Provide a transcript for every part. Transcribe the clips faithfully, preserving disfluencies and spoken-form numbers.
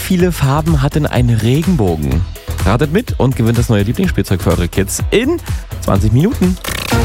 viele Farben hat denn ein Regenbogen? Ratet mit und gewinnt das neue Lieblingsspielzeug für eure Kids in zwanzig Minuten.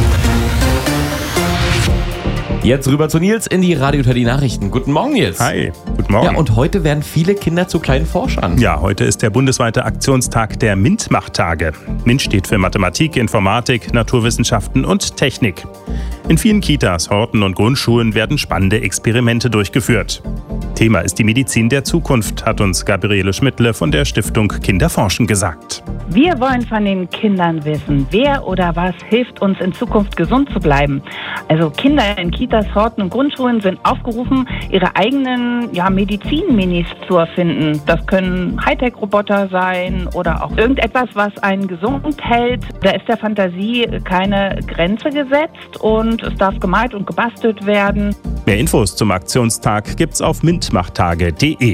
Jetzt rüber zu Nils in die Radio Teddy Nachrichten. Guten Morgen, Nils. Hi, guten Morgen. Ja, und heute werden viele Kinder zu kleinen Forschern. Ja, heute ist der bundesweite Aktionstag der MINT-Machttage. MINT steht für Mathematik, Informatik, Naturwissenschaften und Technik. In vielen Kitas, Horten und Grundschulen werden spannende Experimente durchgeführt. Thema ist die Medizin der Zukunft, hat uns Gabriele Schmidtle von der Stiftung Kinderforschen gesagt. Wir wollen von den Kindern wissen, wer oder was hilft uns in Zukunft gesund zu bleiben. Also Kinder in Kitas, Horten und Grundschulen sind aufgerufen, ihre eigenen ja, Medizin-Minis zu erfinden. Das können Hightech-Roboter sein oder auch irgendetwas, was einen gesund hält. Da ist der Fantasie keine Grenze gesetzt und es darf gemalt und gebastelt werden. Mehr Infos zum Aktionstag gibt's auf mintmachtage punkt de.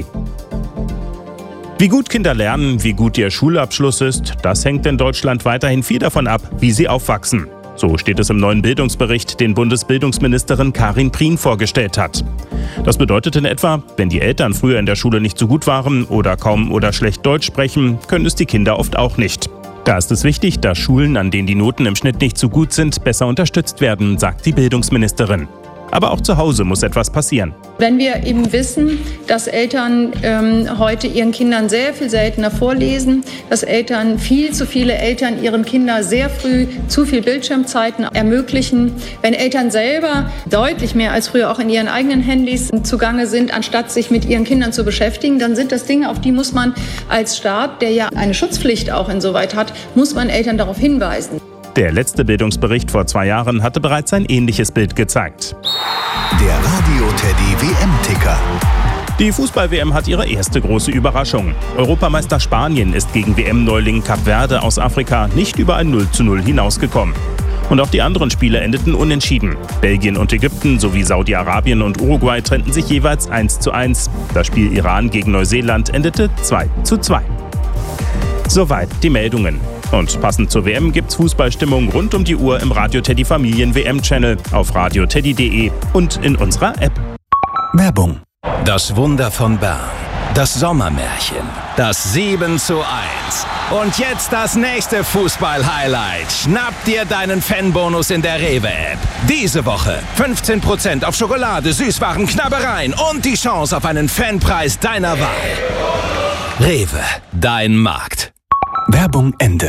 Wie gut Kinder lernen, wie gut ihr Schulabschluss ist, das hängt in Deutschland weiterhin viel davon ab, wie sie aufwachsen. So steht es im neuen Bildungsbericht, den Bundesbildungsministerin Karin Prien vorgestellt hat. Das bedeutet in etwa, wenn die Eltern früher in der Schule nicht so gut waren oder kaum oder schlecht Deutsch sprechen, können es die Kinder oft auch nicht. Da ist es wichtig, dass Schulen, an denen die Noten im Schnitt nicht so gut sind, besser unterstützt werden, sagt die Bildungsministerin. Aber auch zu Hause muss etwas passieren. Wenn wir eben wissen, dass Eltern ähm, heute ihren Kindern sehr viel seltener vorlesen, dass Eltern, viel zu viele Eltern ihren Kindern sehr früh zu viel Bildschirmzeiten ermöglichen, wenn Eltern selber deutlich mehr als früher auch in ihren eigenen Handys zugange sind, anstatt sich mit ihren Kindern zu beschäftigen, dann sind das Dinge, auf die muss man als Staat, der ja eine Schutzpflicht auch insoweit hat, muss man Eltern darauf hinweisen. Der letzte Bildungsbericht vor zwei Jahren hatte bereits ein ähnliches Bild gezeigt. Der Radio Teddy W M-Ticker. Die Fußball-W M hat ihre erste große Überraschung. Europameister Spanien ist gegen W M-Neuling Kap Verde aus Afrika nicht über ein null zu null hinausgekommen. Und auch die anderen Spiele endeten unentschieden. Belgien und Ägypten sowie Saudi-Arabien und Uruguay trennten sich jeweils eins zu eins. Das Spiel Iran gegen Neuseeland endete zwei zu zwei. Soweit die Meldungen. Und passend zur W M gibt's Fußballstimmung rund um die Uhr im Radio Teddy Familien W M-Channel, auf radio teddy punkt de und in unserer App. Werbung. Das Wunder von Bern. Das Sommermärchen. Das sieben zu eins. Und jetzt das nächste Fußball-Highlight. Schnapp dir deinen Fanbonus in der Rewe-App. Diese Woche fünfzehn Prozent auf Schokolade, Süßwaren, Knabbereien und die Chance auf einen Fanpreis deiner Wahl. Rewe, dein Markt. Werbung Ende.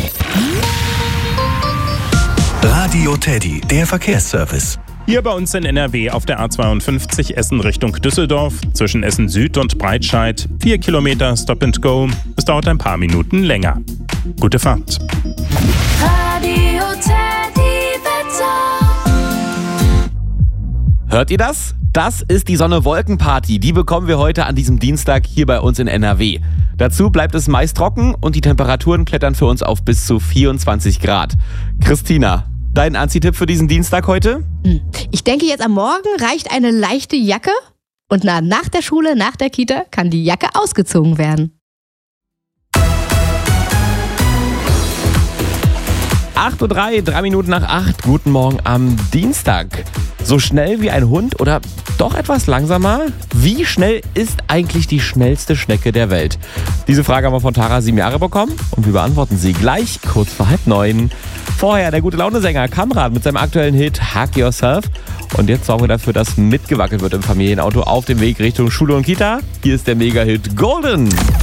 Radio Teddy, der Verkehrsservice. Hier bei uns in N R W auf der A zweiundfünfzig Essen Richtung Düsseldorf, zwischen Essen Süd und Breitscheid. Vier Kilometer Stop and Go. Es dauert ein paar Minuten länger. Gute Fahrt. Radio Teddy Wetter. Hört ihr das? Das ist die Sonne-Wolken-Party. Die bekommen wir heute an diesem Dienstag hier bei uns in N R W. Dazu bleibt es meist trocken und die Temperaturen klettern für uns auf bis zu vierundzwanzig Grad. Christina, dein Anziehtipp für diesen Dienstag heute? Ich denke, jetzt am Morgen reicht eine leichte Jacke und na, nach der Schule, nach der Kita kann die Jacke ausgezogen werden. acht Uhr drei, drei Minuten nach acht. Guten Morgen am Dienstag. So schnell wie ein Hund oder doch etwas langsamer? Wie schnell ist eigentlich die schnellste Schnecke der Welt? Diese Frage haben wir von Tara sieben Jahre bekommen und wir beantworten sie gleich kurz vor halb neun. Vorher der Gute-Laune-Sänger Kamran mit seinem aktuellen Hit Hug Yourself. Und jetzt sorgen wir dafür, dass mitgewackelt wird im Familienauto auf dem Weg Richtung Schule und Kita. Hier ist der Mega-Hit Golden.